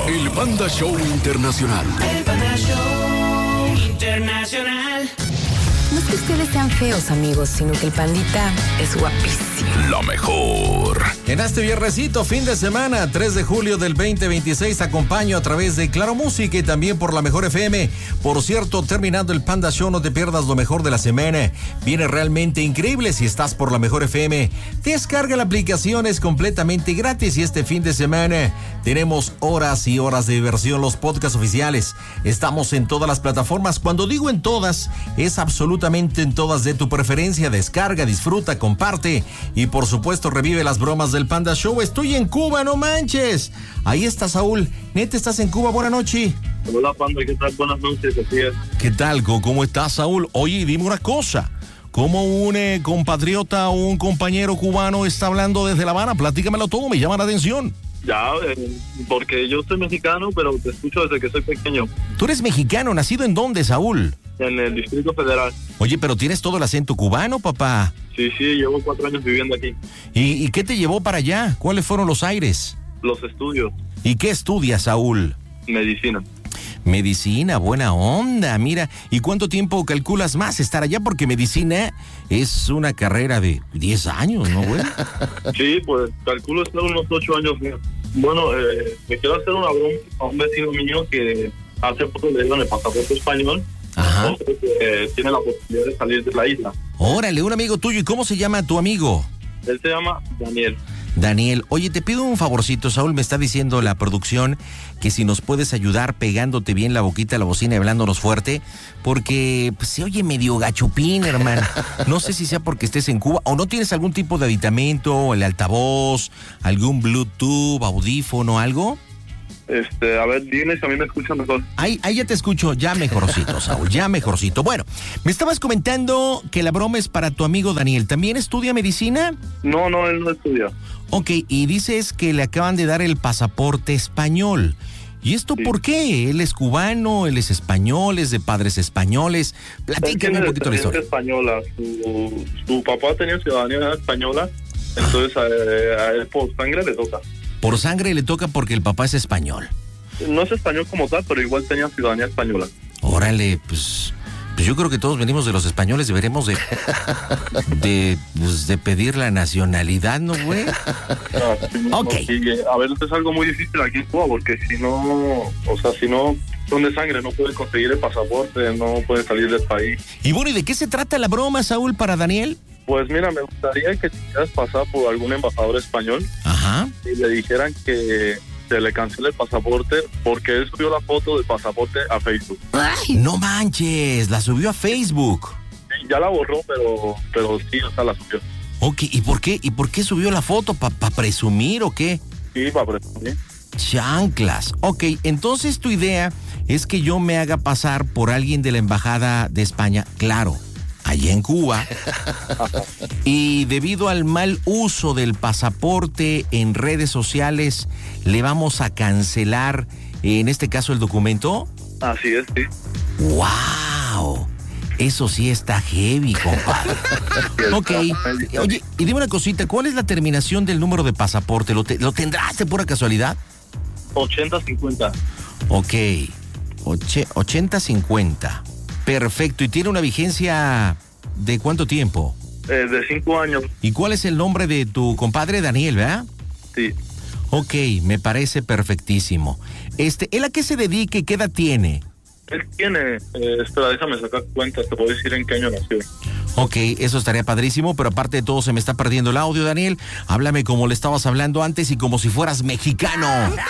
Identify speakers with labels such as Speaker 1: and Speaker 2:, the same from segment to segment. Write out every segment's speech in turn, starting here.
Speaker 1: El Panda Show Internacional.
Speaker 2: El Panda Show Internacional.
Speaker 3: No es que ustedes sean feos, amigos, sino que el pandita es guapísimo.
Speaker 1: La mejor.
Speaker 4: En este viernesito, fin de semana, 3 de julio del 2026, acompaño a través de Claro Música y también por la Mejor FM. Por cierto, terminando el Panda Show, no te pierdas lo mejor de la semana. Viene realmente increíble si estás por la Mejor FM. Descarga la aplicación, es completamente gratis y este fin de semana tenemos horas y horas de diversión, los podcasts oficiales. Estamos en todas las plataformas. Cuando digo en todas, es absolutamente en todas de tu preferencia. Descarga, disfruta, comparte y por supuesto revive las bromas del Panda Show. Estoy en Cuba, no manches. Ahí está Saúl. Neta, estás en Cuba, buena noche.
Speaker 5: Hola, Panda, ¿qué tal? Buenas noches, así es.
Speaker 4: ¿Qué tal? ¿Cómo estás, Saúl? Oye, dime una cosa. ¿Cómo un compatriota o un compañero cubano está hablando desde La Habana? Platícamelo todo, me llama la atención.
Speaker 5: Ya, porque yo soy mexicano, pero te escucho desde que soy pequeño.
Speaker 4: ¿Tú eres mexicano? ¿Nacido en dónde, Saúl?
Speaker 5: En el Distrito Federal.
Speaker 4: Oye, pero tienes todo el acento cubano, papá.
Speaker 5: Sí, llevo 4 años viviendo aquí.
Speaker 4: ¿Y qué te llevó para allá? ¿Cuáles fueron los aires?
Speaker 5: Los estudios.
Speaker 4: ¿Y qué estudias, Saúl?
Speaker 5: Medicina.
Speaker 4: Medicina, buena onda, mira. ¿Y cuánto tiempo calculas más estar allá? Porque medicina es una carrera de 10 años, ¿no, güey?
Speaker 5: Sí, pues calculo estar unos 8 años. Bueno, me quiero hacer una broma a un vecino mío que hace poco le dieron el pasaporte español.
Speaker 4: Ajá.
Speaker 5: Entonces, tiene la posibilidad de salir de la isla.
Speaker 4: Órale, un amigo tuyo. ¿Y cómo se llama tu amigo?
Speaker 5: Él se llama Daniel.
Speaker 4: Daniel, oye, te pido un favorcito, Saúl, me está diciendo la producción que si nos puedes ayudar pegándote bien la boquita a la bocina y hablándonos fuerte, porque pues, se oye medio gachupín, hermano. No sé si sea porque estés en Cuba o no tienes algún tipo de aditamento, el altavoz, algún Bluetooth, audífono, algo.
Speaker 5: A ver, dime si a mí me escuchan mejor.
Speaker 4: Ahí ya te escucho, ya mejorcito, Saúl, ya mejorcito. Bueno, me estabas comentando que la broma es para tu amigo Daniel. ¿También estudia medicina?
Speaker 5: No, él no estudia.
Speaker 4: Ok, y dices que le acaban de dar el pasaporte español. ¿Y esto por qué? ¿Él es cubano, él es español, es de padres españoles? Platícame un poquito la historia.
Speaker 5: Española. Su papá tenía ciudadanía española, entonces a él por sangre le toca.
Speaker 4: Por sangre le toca porque el papá es español.
Speaker 5: No es español como tal, pero igual tenía ciudadanía española.
Speaker 4: Órale, pues yo creo que todos venimos de los españoles, deberemos de pedir la nacionalidad, ¿no, güey? Ok.
Speaker 5: A ver, esto es algo muy difícil aquí en Cuba, porque si no son de sangre, no pueden conseguir el pasaporte, no pueden salir del país.
Speaker 4: Y bueno, ¿y de qué se trata la broma, Saúl, para Daniel?
Speaker 5: Pues mira, me gustaría que te quieras pasar por algún embajador español.
Speaker 4: Ajá.
Speaker 5: Y le dijeran que se le cancele el pasaporte porque él subió la foto del pasaporte a Facebook.
Speaker 4: ¡Ay! No manches, la subió a Facebook.
Speaker 5: Sí, ya la borró, pero sí, o sea, la subió.
Speaker 4: Ok, ¿y por qué subió la foto? ¿Para presumir o qué?
Speaker 5: Sí, para presumir.
Speaker 4: Chanclas. Ok, entonces tu idea es que yo me haga pasar por alguien de la embajada de España, claro, allá en Cuba, y debido al mal uso del pasaporte en redes sociales, le vamos a cancelar, en este caso, el documento.
Speaker 5: Así es, sí.
Speaker 4: ¡Wow! Eso sí está heavy, compadre. Ok, oye, y dime una cosita, ¿cuál es la terminación del número de pasaporte? ¿Lo tendrás de pura casualidad?
Speaker 5: 80-50.
Speaker 4: Ok, 80-50. Perfecto, ¿y tiene una vigencia de cuánto tiempo?
Speaker 5: De 5 años.
Speaker 4: ¿Y cuál es el nombre de tu compadre Daniel, verdad?
Speaker 5: Sí.
Speaker 4: Ok, me parece perfectísimo. ¿Él a qué se dedica y qué edad tiene?
Speaker 5: Él tiene, espera, déjame sacar cuentas, te puedo decir en qué año nació.
Speaker 4: Ok, eso estaría padrísimo, pero aparte de todo se me está perdiendo el audio, Daniel. Háblame como le estabas hablando antes y como si fueras mexicano.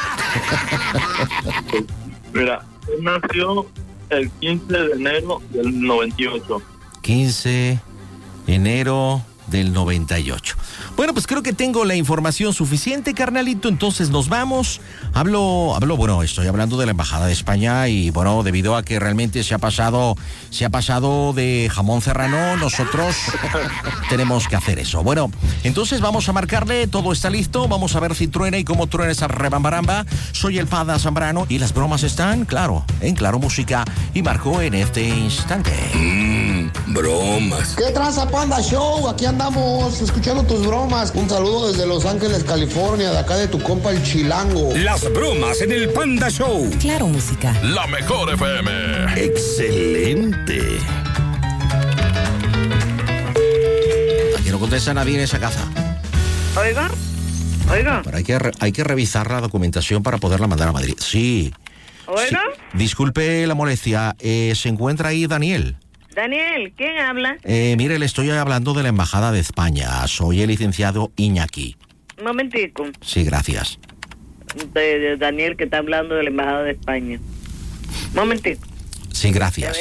Speaker 5: Mira, él nació el 15 de enero del 98.
Speaker 4: 15 de enero del 98. Bueno, pues creo que tengo la información suficiente, carnalito, entonces nos vamos. Bueno, estoy hablando de la Embajada de España y bueno, debido a que realmente se ha pasado de jamón serrano, nosotros tenemos que hacer eso. Bueno, entonces vamos a marcarle, todo está listo, vamos a ver si truena y cómo truena esa rebambaramba. Soy el Panda Zambrano y las bromas están, claro, en Claro Música y marco en este instante.
Speaker 1: Bromas.
Speaker 6: ¿Qué tranza, Panda Show? Aquí anda andamos escuchando tus bromas. Un saludo desde Los Ángeles, California, de acá de tu compa el Chilango.
Speaker 1: Las bromas en el Panda Show.
Speaker 3: Claro Música.
Speaker 1: La mejor FM. Excelente.
Speaker 4: Aquí no contesta nadie en esa casa.
Speaker 7: Oiga.
Speaker 4: Pero hay que revisar la documentación para poderla mandar a Madrid. Sí.
Speaker 7: Oiga.
Speaker 4: Sí. Disculpe la molestia. ¿Se encuentra ahí Daniel?
Speaker 7: Daniel, ¿quién habla?
Speaker 4: Mire, le estoy hablando de la Embajada de España. Soy el licenciado Iñaki.
Speaker 7: Un momentico.
Speaker 4: Sí, gracias.
Speaker 7: De Daniel, que está hablando de la Embajada de España. Un momentico.
Speaker 4: Sí, gracias.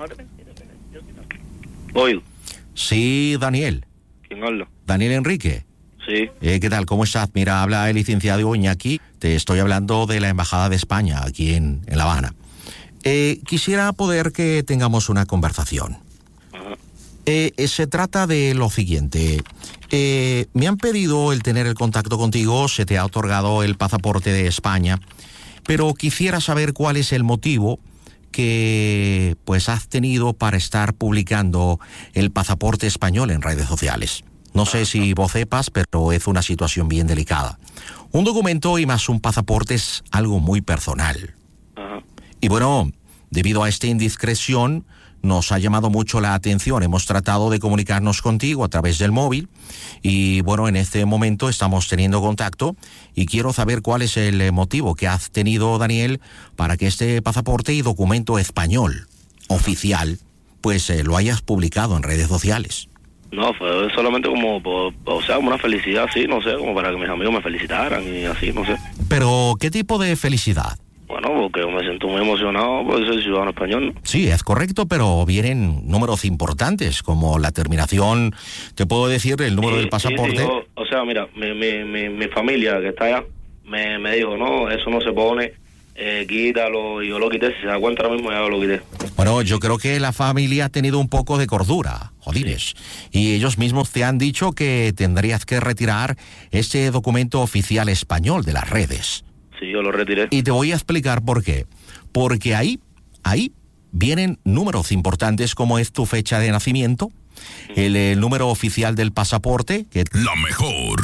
Speaker 5: Oigo.
Speaker 4: Sí, Daniel.
Speaker 5: ¿Quién habla?
Speaker 4: Daniel Enrique.
Speaker 5: Sí.
Speaker 4: ¿Qué tal? ¿Cómo estás? Mira, habla el licenciado Iñaki. Te estoy hablando de la Embajada de España, aquí en La Habana. Quisiera poder que tengamos una conversación. Se trata de lo siguiente. Me han pedido el tener el contacto contigo, se te ha otorgado el pasaporte de España, pero quisiera saber cuál es el motivo que pues has tenido para estar publicando el pasaporte español en redes sociales. No sé si vos sepas, pero es una situación bien delicada. Un documento y más un pasaporte es algo muy personal. Y bueno, debido a esta indiscreción, nos ha llamado mucho la atención. Hemos tratado de comunicarnos contigo a través del móvil y bueno, en este momento estamos teniendo contacto y quiero saber cuál es el motivo que has tenido, Daniel, para que este pasaporte y documento español oficial, pues lo hayas publicado en redes sociales.
Speaker 5: No, fue solamente como, como una felicidad, sí, no sé, como para que mis amigos me felicitaran y así, no sé.
Speaker 4: Pero, ¿qué tipo de felicidad?
Speaker 5: Bueno, porque me siento muy emocionado por ser ciudadano español, ¿no?
Speaker 4: Sí, es correcto, pero vienen números importantes, como la terminación, te puedo decir el número del pasaporte.
Speaker 5: Sí, o sea, mira, mi familia que está allá me dijo, no, eso no se pone, quítalo, y yo lo quité, si se da cuenta ahora mismo ya lo quité.
Speaker 4: Bueno, yo creo que la familia ha tenido un poco de cordura, jodines, y ellos mismos te han dicho que tendrías que retirar ese documento oficial español de las redes.
Speaker 5: Sí, yo lo retiré.
Speaker 4: Y te voy a explicar por qué. Porque ahí vienen números importantes como es tu fecha de nacimiento, el número oficial del pasaporte.
Speaker 1: La mejor.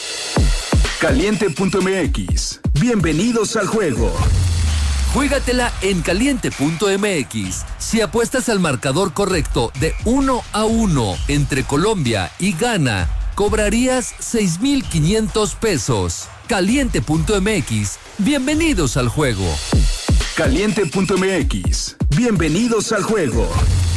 Speaker 1: Caliente.mx. Bienvenidos al juego.
Speaker 8: Juégatela en caliente.mx. Si apuestas al marcador correcto de 1-1 entre Colombia y Ghana, cobrarías 6,500 pesos. Caliente.mx. Bienvenidos al juego.
Speaker 1: Caliente.mx. Bienvenidos al juego.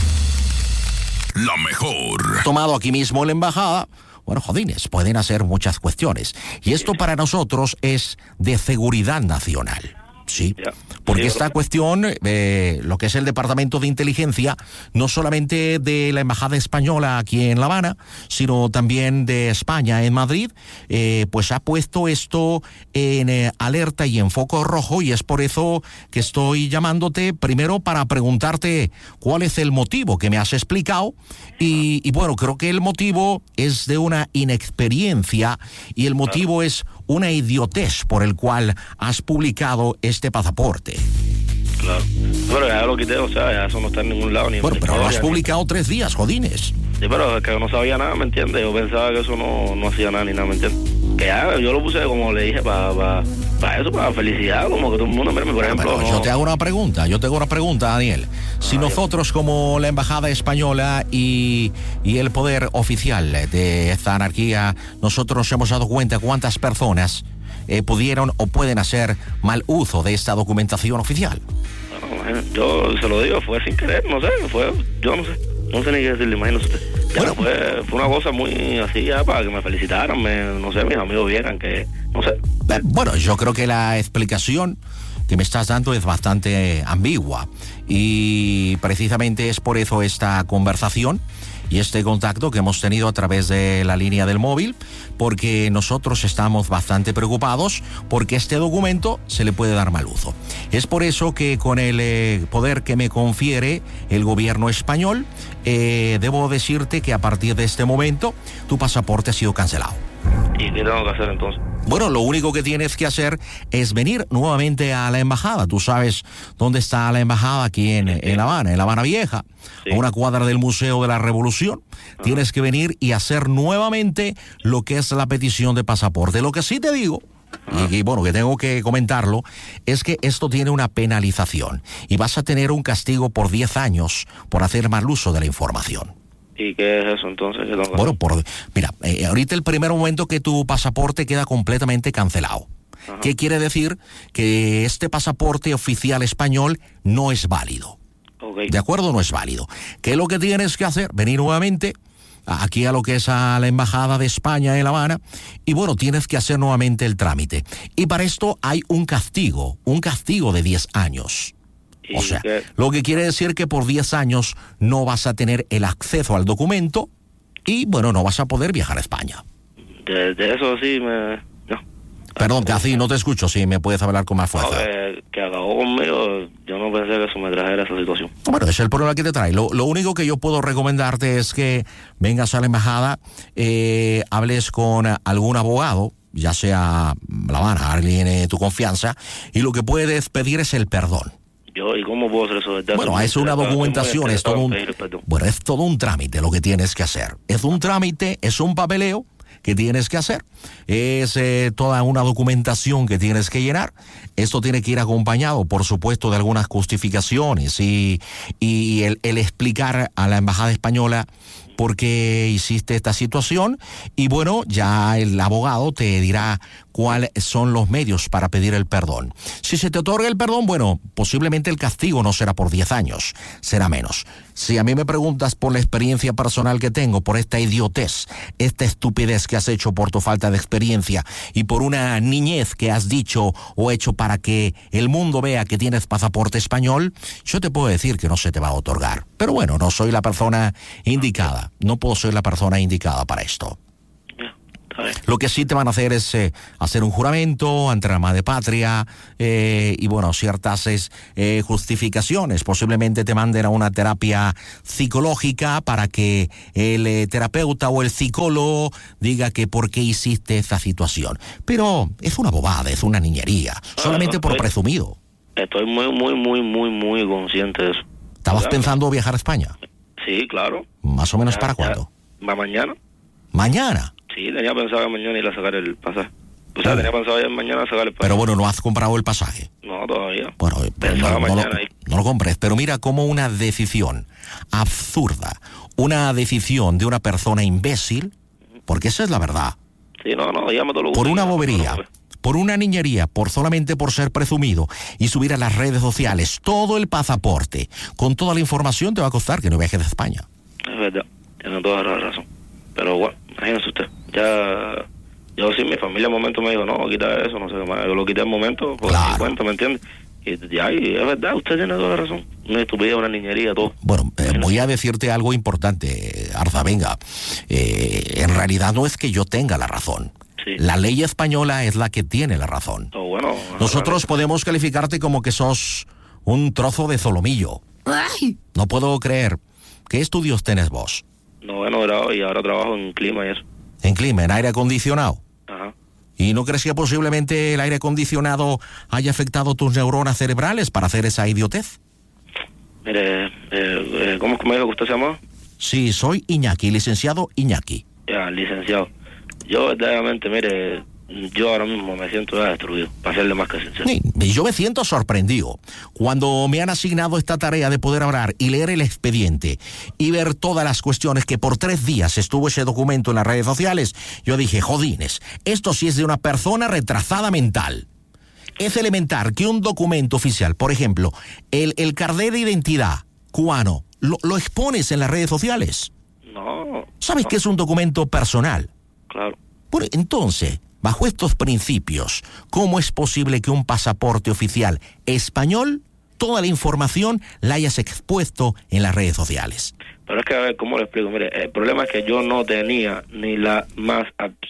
Speaker 1: La mejor.
Speaker 4: Tomado aquí mismo en la embajada. Bueno, jodines, pueden hacer muchas cuestiones. Y esto para nosotros es de seguridad nacional. Sí, porque esta cuestión, lo que es el Departamento de Inteligencia, no solamente de la Embajada Española aquí en La Habana, sino también de España en Madrid, pues ha puesto esto en alerta y en foco rojo, y es por eso que estoy llamándote primero para preguntarte cuál es el motivo que me has explicado, y bueno, creo que el motivo es de una inexperiencia y el motivo es una idiotez por el cual has publicado este pasaporte.
Speaker 5: Claro. Pero ya lo quité, o sea, ya eso no está en ningún lado. Ni
Speaker 4: bueno,
Speaker 5: en
Speaker 4: pero lo has publicado 3 días, jodines.
Speaker 5: Sí, pero es que yo no sabía nada, ¿me entiendes? Yo pensaba que eso no hacía nada ni nada, ¿me entiendes? Que ya, yo lo puse, como le dije, para eso, para felicidad, como que todo el mundo, mire, por ejemplo...
Speaker 4: Bueno, yo te hago una pregunta, Daniel. Si nosotros, como la Embajada Española y el poder oficial de esta anarquía, nosotros nos hemos dado cuenta cuántas personas pudieron o pueden hacer mal uso de esta documentación oficial.
Speaker 5: Bueno, yo se lo digo, fue sin querer, no sé, yo no sé ni qué decirle, imagínese usted. Ya, bueno, fue una cosa muy así, ya, para que me felicitaran, no sé, mis amigos vieran que, no sé.
Speaker 4: Bueno, yo creo que la explicación que me estás dando es bastante ambigua y precisamente es por eso esta conversación y este contacto que hemos tenido a través de la línea del móvil, porque nosotros estamos bastante preocupados porque este documento se le puede dar mal uso. Es por eso que con el poder que me confiere el gobierno español, debo decirte que a partir de este momento tu pasaporte ha sido cancelado.
Speaker 5: ¿Y qué tengo que hacer entonces?
Speaker 4: Bueno, lo único que tienes que hacer es venir nuevamente a la embajada. Tú sabes dónde está la embajada aquí en La Habana Vieja, a una cuadra del Museo de la Revolución. Tienes que venir y hacer nuevamente lo que es la petición de pasaporte. Lo que sí te digo, y bueno, que tengo que comentarlo, es que esto tiene una penalización y vas a tener un castigo por 10 años por hacer mal uso de la información.
Speaker 5: ¿Y qué es eso entonces?
Speaker 4: Bueno, mira, ahorita el primer momento que tu pasaporte queda completamente cancelado.
Speaker 5: Ajá.
Speaker 4: ¿Qué quiere decir? Que este pasaporte oficial español no es válido.
Speaker 5: Okay.
Speaker 4: ¿De acuerdo? No es válido. ¿Qué es lo que tienes que hacer? Venir nuevamente aquí a lo que es a la Embajada de España en La Habana y bueno, tienes que hacer nuevamente el trámite. Y para esto hay un castigo de 10 años. O sea, lo que quiere decir que por 10 años no vas a tener el acceso al documento y, bueno, no vas a poder viajar a España.
Speaker 5: De eso sí no.
Speaker 4: Perdón, casi no te escucho, si me puedes hablar con más fuerza.
Speaker 5: No, que acabó conmigo, yo no pensé que eso me trajera esa situación.
Speaker 4: Bueno, ese es el problema que te trae. Lo único que yo puedo recomendarte es que vengas a la embajada, hables con algún abogado, ya sea La Habana, alguien de tu confianza, y lo que puedes pedir es el perdón.
Speaker 5: ¿Y cómo puedo hacer eso?
Speaker 4: Bueno, es una documentación, es todo un trámite lo que tienes que hacer. Es un trámite, es un papeleo que tienes que hacer. Es toda una documentación que tienes que llenar. Esto tiene que ir acompañado, por supuesto, de algunas justificaciones y el explicar a la Embajada Española por qué hiciste esta situación y bueno, ya el abogado te dirá cuáles son los medios para pedir el perdón. Si se te otorga el perdón, bueno, posiblemente el castigo no será por 10 años, será menos. Si a mí me preguntas por la experiencia personal que tengo, por esta idiotez, esta estupidez que has hecho por tu falta de experiencia y por una niñez que has dicho o hecho para que el mundo vea que tienes pasaporte español, yo te puedo decir que no se te va a otorgar. Pero bueno, no soy la persona indicada, no puedo ser la persona indicada para esto. Lo que sí te van a hacer es hacer un juramento ante la madre patria y bueno, ciertas justificaciones. Posiblemente te manden a una terapia psicológica para que el terapeuta o el psicólogo diga que por qué hiciste esta situación. Pero es una bobada, es una niñería, solamente por presumido.
Speaker 5: Estoy muy consciente de eso.
Speaker 4: ¿Estabas pensando viajar a España?
Speaker 5: Sí, claro.
Speaker 4: ¿Más o menos para cuándo?
Speaker 5: ¿Mañana?
Speaker 4: ¿Mañana?
Speaker 5: Sí, tenía pensado mañana ir a sacar el pasaje. O sea, tenía pensado ir mañana a sacar el pasaje.
Speaker 4: Pero bueno, ¿no has comprado el pasaje?
Speaker 5: No, todavía.
Speaker 4: Bueno, no lo compres, pero mira cómo una decisión absurda, una decisión de una persona imbécil, porque esa es la verdad.
Speaker 5: Sí, llámatelo.
Speaker 4: Por una bobería, por una niñería, solamente por ser presumido y subir a las redes sociales todo el pasaporte, con toda la información te va a costar que no viajes de España.
Speaker 5: Es verdad, tiene toda la razón. Pero bueno, imagínese usted, yo sí, mi familia al momento me dijo, no, quita eso, no sé qué más. Yo lo quité al momento, por mi cuenta, ¿me entiendes? Y es verdad, usted tiene toda la razón. Una estupidez, una niñería, todo.
Speaker 4: Bueno, voy a decirte algo importante, Arza, venga. En realidad no es que yo tenga la razón. Sí. La ley española es la que tiene la razón. Nosotros podemos calificarte como que sos un trozo de solomillo. ¡Ay! No puedo creer. ¿Qué estudios tenés vos?
Speaker 5: Noveno grado y ahora trabajo en clima y eso.
Speaker 4: ¿En clima? ¿En aire acondicionado?
Speaker 5: Ajá.
Speaker 4: ¿Y no crees que posiblemente el aire acondicionado haya afectado tus neuronas cerebrales para hacer esa idiotez?
Speaker 5: Mire, ¿cómo es que me dijo que usted se llama?
Speaker 4: Sí, soy Iñaki, licenciado Iñaki.
Speaker 5: Ya, licenciado. Yo verdaderamente, mire, yo ahora mismo me siento destruido, para serle más que sincero.
Speaker 4: Y yo me siento sorprendido. Cuando me han asignado esta tarea de poder hablar y leer el expediente y ver todas las cuestiones que por 3 días estuvo ese documento en las redes sociales, yo dije, jodines, esto sí es de una persona retrasada mental. Es elemental que un documento oficial, por ejemplo, el carnet de identidad cubano, lo expones en las redes sociales.
Speaker 5: No.
Speaker 4: ¿Sabes que es un documento personal?
Speaker 5: Claro.
Speaker 4: Bueno, entonces, bajo estos principios, ¿cómo es posible que un pasaporte oficial español, toda la información la hayas expuesto en las redes sociales?
Speaker 5: Pero es que, a ver, ¿cómo lo explico? Mire, el problema es que yo no tenía ni la más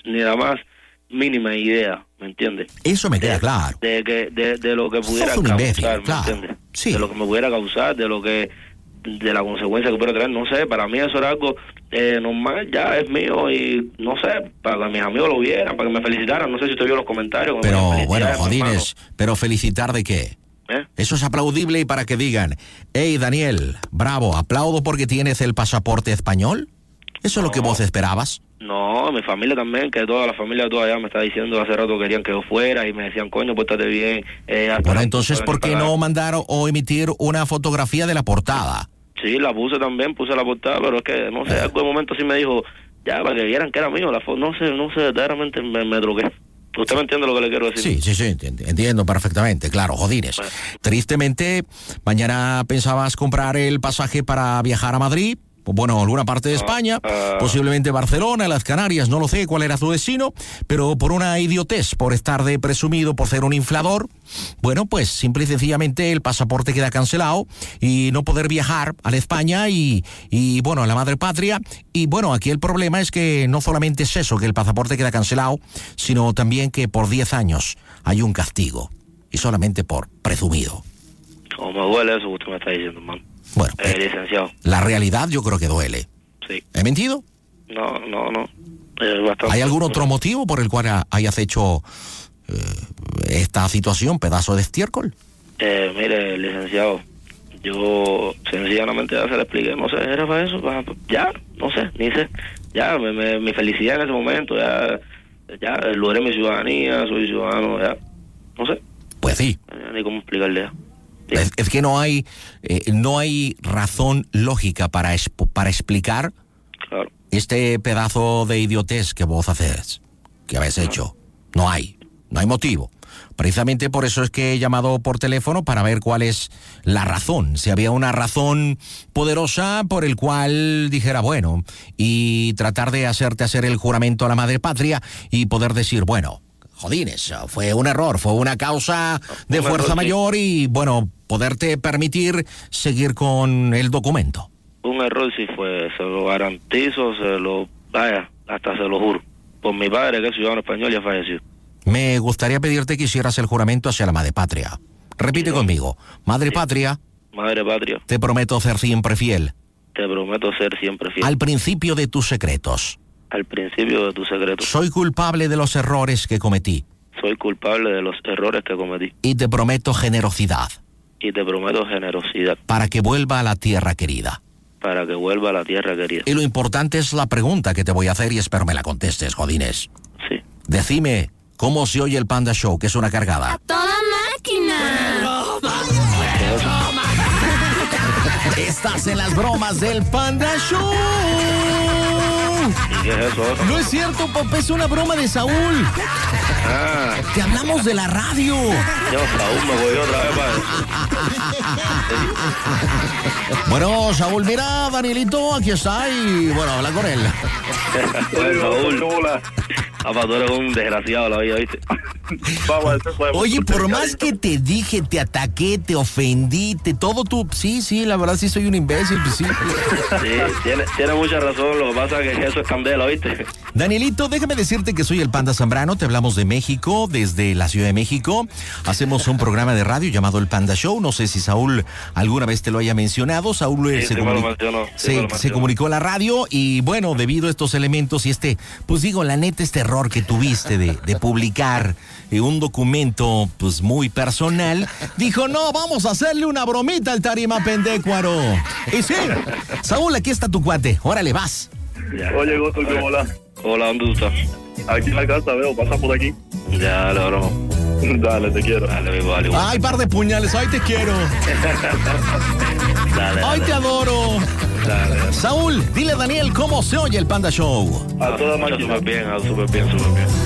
Speaker 5: mínima idea, ¿me entiendes?
Speaker 4: Eso me queda claro.
Speaker 5: De lo que pudiera
Speaker 4: causar,
Speaker 5: imbécil,
Speaker 4: claro.
Speaker 5: ¿me entiendes?
Speaker 4: Sí.
Speaker 5: De lo que me pudiera causar, de la consecuencia que pudiera traer, no sé, para mí eso era algo Normal, ya es mío y no sé, para que mis amigos lo vieran, para que me felicitaran. No sé si usted vio los comentarios.
Speaker 4: Pero bueno, Jodines, ¿pero felicitar de qué? Eso es aplaudible y para que digan, hey Daniel, bravo, aplaudo porque tienes el pasaporte español. ¿Eso es lo que vos esperabas?
Speaker 5: No, mi familia también, que toda la familia toda allá me está diciendo hace rato que querían que yo fuera y me decían, coño, pórtate bien.
Speaker 4: Bueno, entonces, ¿por qué no mandar o emitir una fotografía de la portada?
Speaker 5: Sí, la puse también, puse la portada, pero es que, no sé, en algún momento sí me dijo, ya, para que vieran que era mío, la foto, no sé, verdaderamente me drogué. ¿Usted me entiende lo que le quiero decir?
Speaker 4: Sí, entiendo perfectamente, claro, Jodines. Bueno. Tristemente, mañana pensabas comprar el pasaje para viajar a Madrid, bueno, alguna parte de España, posiblemente Barcelona, las Canarias, no lo sé cuál era tu destino, pero por una idiotez, por estar de presumido, por ser un inflador, bueno, pues simple y sencillamente el pasaporte queda cancelado y no poder viajar a la España y bueno, a la madre patria. Y bueno, aquí el problema es que no solamente es eso, que el pasaporte queda cancelado, sino también que por 10 años hay un castigo, y solamente por presumido.
Speaker 5: ¿Cómo me duele eso que usted me está diciendo, man?
Speaker 4: Bueno,
Speaker 5: licenciado.
Speaker 4: La realidad yo creo que duele.
Speaker 5: Sí.
Speaker 4: ¿He mentido?
Speaker 5: No.
Speaker 4: ¿Hay algún otro motivo por el cual hayas hecho esta situación, pedazo de estiércol?
Speaker 5: Mire, licenciado, yo sencillamente ya se le expliqué, no sé, era para eso, ya, no sé, ni sé. Ya, mi felicidad en ese momento, ya logré mi ciudadanía, soy ciudadano, ya, no sé.
Speaker 4: Pues sí.
Speaker 5: Ni cómo explicarle ya.
Speaker 4: Es que no hay razón lógica para explicar este pedazo de idiotez que vos haces, que habéis hecho. No hay motivo. Precisamente por eso es que he llamado por teléfono para ver cuál es la razón. Si había una razón poderosa por el cual dijera, bueno, y tratar de hacerte hacer el juramento a la madre patria y poder decir, bueno, Jodines, fue un error, fue una causa de fuerza mayor y, bueno, poderte permitir seguir con el documento.
Speaker 5: Un error sí fue, se lo garantizo, hasta se lo juro. Por mi padre, que es ciudadano español, ya falleció.
Speaker 4: Me gustaría pedirte que hicieras el juramento hacia la madre patria. Repite conmigo, madre patria.
Speaker 5: Madre patria.
Speaker 4: Te prometo ser siempre fiel.
Speaker 5: Te prometo ser siempre fiel.
Speaker 4: Al principio de tus secretos.
Speaker 5: Al principio de tus secretos.
Speaker 4: Soy culpable de los errores que cometí.
Speaker 5: Soy culpable de los errores que cometí.
Speaker 4: Y te prometo generosidad.
Speaker 5: Y te prometo generosidad.
Speaker 4: Para que vuelva a la tierra querida.
Speaker 5: Para que vuelva a la tierra querida.
Speaker 4: Y lo importante es la pregunta que te voy a hacer y espero me la contestes, Jodines.
Speaker 5: Sí.
Speaker 4: Decime, ¿cómo se oye el Panda Show, que es una cargada?
Speaker 2: ¡A toda máquina!
Speaker 4: Estás en las bromas del Panda Show.
Speaker 5: ¿Y qué es eso?
Speaker 4: No es cierto, papá, es una broma de Saúl. Te hablamos de la radio.
Speaker 5: Yo, Saúl, me voy otra vez, padre.
Speaker 4: Bueno, Saúl, mira, Danielito, aquí está y, bueno, habla con él.
Speaker 5: Saúl, tú eres un desgraciado la vida, ¿viste?
Speaker 4: Oye, por más que te dije, te ataqué, te ofendí, todo tú... Sí, la verdad sí soy un imbécil, pues sí.
Speaker 5: Sí, tiene mucha razón, lo que pasa es que eso es candela, ¿viste?
Speaker 4: Danielito, déjame decirte que soy el Panda Zambrano, te hablamos de México, desde la Ciudad de México. Hacemos un programa de radio llamado El Panda Show, no sé si Saúl alguna vez te lo haya mencionado. Saúl se comunicó a la radio y bueno, debido a estos elementos y pues digo, la neta, este error que tuviste de publicar un documento pues muy personal, dijo, no, vamos a hacerle una bromita al Tarima Pendécuaro. Y sí, Saúl, aquí está tu cuate, órale, vas.
Speaker 9: Oye, Goto, hola.
Speaker 5: Hola, ¿dónde tú estás?
Speaker 9: Aquí en la casa, veo, pasa por aquí.
Speaker 5: Ya, la broma.
Speaker 9: Dale, te quiero.
Speaker 5: Dale, igual.
Speaker 4: Ay, par de puñales, ay, te quiero. Ay, te adoro.
Speaker 5: Dale.
Speaker 4: Saúl, dile a Daniel cómo se oye el Panda Show.
Speaker 9: A toda máquina.
Speaker 5: Súper bien.